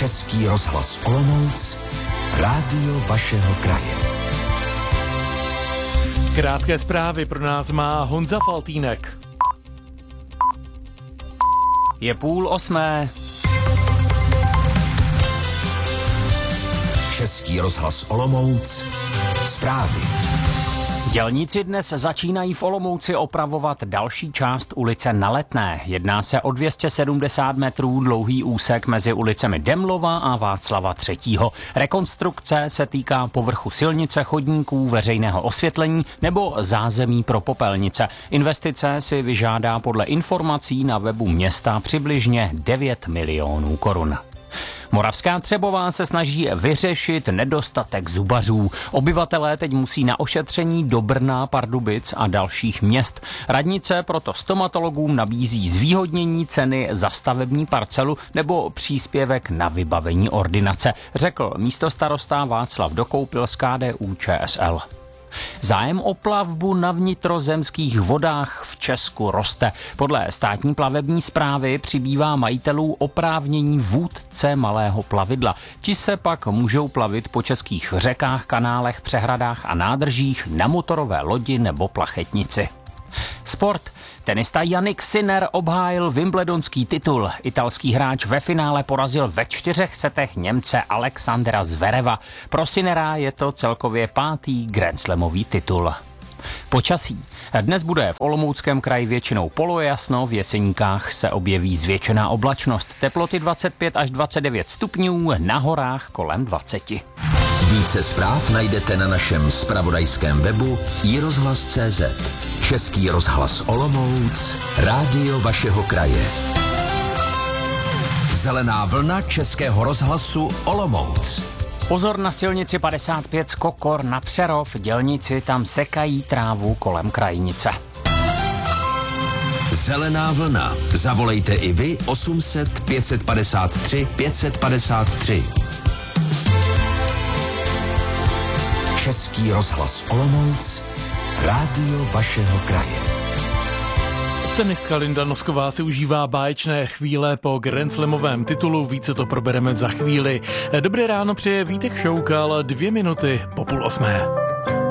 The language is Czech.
Český rozhlas Olomouc, rádio vašeho kraje. Krátké zprávy pro nás má Honza Faltýnek. Je 7:30. Český rozhlas Olomouc, zprávy. Dělníci dnes začínají v Olomouci opravovat další část ulice Na Letné. Jedná se o 270 metrů dlouhý úsek mezi ulicemi Demlova a Václava III. Rekonstrukce se týká povrchu silnice, chodníků, veřejného osvětlení nebo zázemí pro popelnice. Investice si vyžádá podle informací na webu města přibližně 9 milionů korun. Moravská Třebová se snaží vyřešit nedostatek zubařů. Obyvatelé teď musí na ošetření do Brna, Pardubic a dalších měst. Radnice proto stomatologům nabízí zvýhodnění ceny za stavební parcelu nebo příspěvek na vybavení ordinace, řekl místostarosta Václav Dokoupil z KDU-ČSL. Zájem o plavbu na vnitrozemských vodách v Česku roste. Podle státní plavební správy přibývá majitelů oprávnění vůdce malého plavidla. Ti se pak můžou plavit po českých řekách, kanálech, přehradách a nádržích na motorové lodi nebo plachetnici. Sport. Tenista Jannik Sinner obhájil wimbledonský titul. Italský hráč ve finále porazil ve 4 setech Němce Alexandra Zvereva. Pro Sinnera je to celkově 5. grandslamový titul. Počasí. Dnes bude v Olomouckém kraji většinou polojasno, v Jeseníkách se objeví zvětšená oblačnost. Teploty 25 až 29 stupňů, na horách kolem 20. Více zpráv najdete na našem zpravodajském webu iRozhlas.cz. Český rozhlas Olomouc, rádio vašeho kraje. Zelená vlna Českého rozhlasu Olomouc. Pozor na silnici 55 z Kokor na Přerov, dělníci tam sekají trávu kolem krajnice. Zelená vlna. Zavolejte i vy 800 553 553. Český rozhlas Olomouc, rádio vašeho kraje. Tenistka Linda Nosková si užívá báječné chvíle po grandslamovém titulu, více to probereme za chvíli. Dobré ráno přeje Vítek Šoukal, 2 minuty po 7:30.